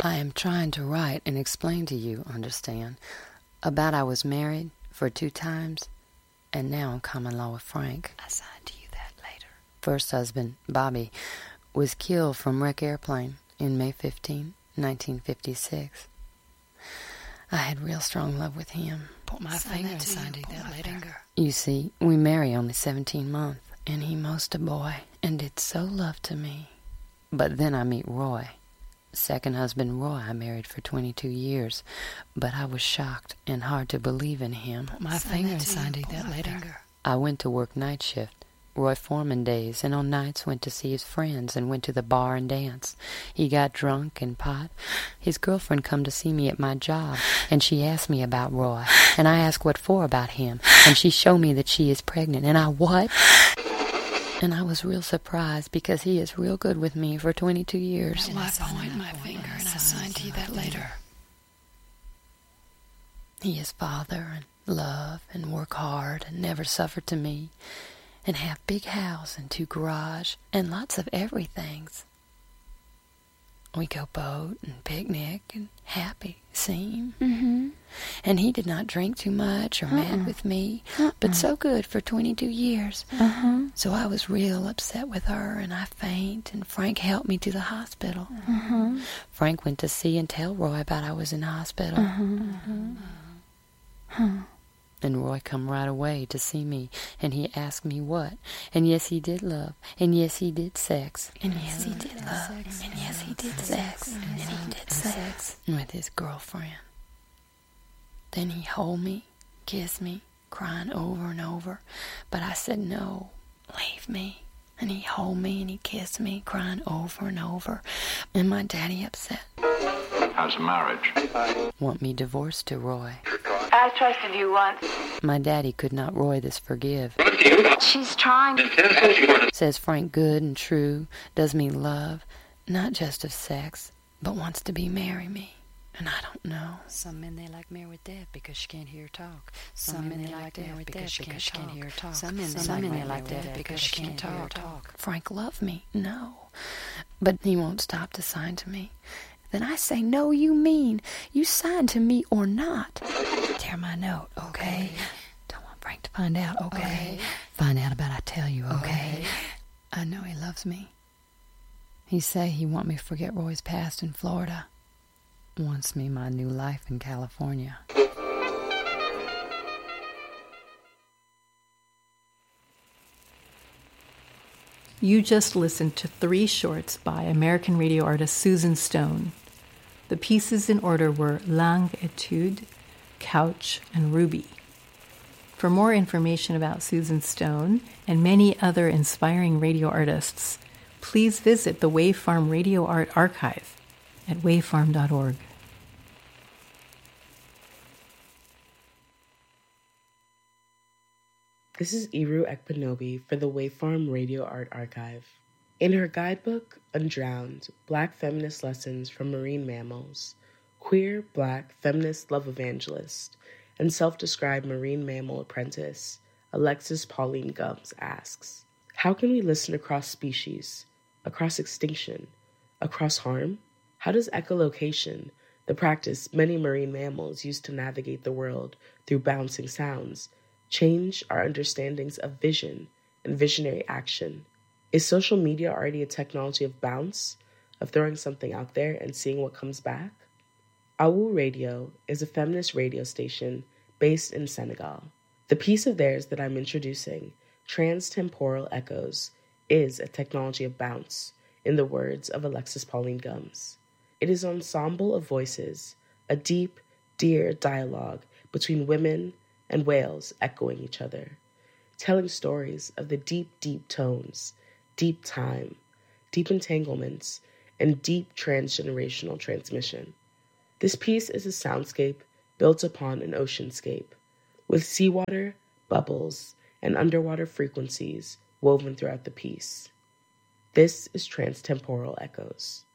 I am trying to write and explain to you, understand, about I was married for 2 times, and now in common law with Frank. I signed to you that later. First husband, Bobby, was killed from wreck airplane in May 15, 1956. I had real strong love with him. Put my finger and signed you that later. You see, we marry only 17 months, and he most a boy, and did so love to me. But then I meet Roy. Second husband Roy I married for 22 years, but I was shocked and hard to believe in him. Put my finger and signed you that later. I went to work night shift, Roy Foreman days, and on nights went to see his friends and went to the bar and dance. He got drunk and pot. His girlfriend come to see me at my job, and she asked me about Roy, and I asked what for about him, and she showed me that she is pregnant, and I what? And I was real surprised because he is real good with me for 22 years. And I point my finger and I signed to you that later. He is father and love and work hard and never suffer to me and have big house and 2 garage and lots of everythings. We go boat and picnic and happy, seem. Mm-hmm. And he did not drink too much or mad with me, but so good for 22 years. So I was real upset with her, and I faint, and Frank helped me to the hospital. Frank went to see and tell Roy about I was in the hospital. And Roy come right away to see me, and he asked me what. And yes, he did love, and yes, he did sex. And yes, he did love, and yes, he did sex, and he did sex with his girlfriend. Then he hold me, kiss me, crying over and over. But I said, no, leave me. And he hold me and he kissed me, crying over and over. And my daddy upset. How's the marriage? Want me divorced to Roy. I trusted you once. My daddy could not Roy this forgive. She's trying. Says Frank good and true, does me love, not just of sex, but wants to be marry me. And I don't know. Some men they like married dead because she can't hear her talk. Some men they like married dead because she can't hear her talk. Some men they like dead because she can't talk. Frank love me, no. But he won't stop to sign to me. Then I say, no, you mean. You sign to me or not. Tear my note, okay? Don't want Frank to find out, okay? Find out about I tell you, okay? I know he loves me. He say he want me to forget Roy's past in Florida. Wants me my new life in California. You just listened to 3 shorts by American radio artist Susan Stone. The pieces in order were Langue Etude, Couch, and Ruby. For more information about Susan Stone and many other inspiring radio artists, please visit the Wave Farm Radio Art Archive at wavefarm.org. This is Iru Ekpanobi for the Wave Farm Radio Art Archive. In her guidebook, Undrowned, Black Feminist Lessons from Marine Mammals, queer, Black, feminist love evangelist, and self-described marine mammal apprentice, Alexis Pauline Gumbs asks, how can we listen across species, across extinction, across harm? How does echolocation, the practice many marine mammals use to navigate the world through bouncing sounds, change our understandings of vision and visionary action? Is social media already a technology of bounce, of throwing something out there and seeing what comes back? Awu Radio is a feminist radio station based in Senegal. The piece of theirs that I'm introducing, Transtemporal Echoes, is a technology of bounce, in the words of Alexis Pauline Gumbs. It is an ensemble of voices, a deep, dear dialogue between women and whales echoing each other, telling stories of the deep, deep tones, deep time, deep entanglements, and deep transgenerational transmission. This piece is a soundscape built upon an oceanscape, with seawater, bubbles, and underwater frequencies woven throughout the piece. This is Transtemporal Echoes.